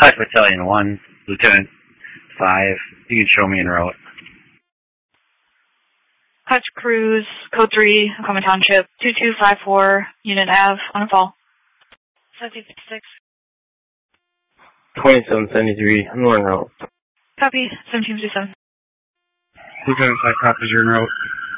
Hutch Battalion 1, Lieutenant 5. You can show me en route. Hutch Cruise, Code 3, Common Township, 2254, Unit Ave, on a fall. 1756. 2773, I'm en route. Copy, 1757. Lieutenant 5 copies, you're en route.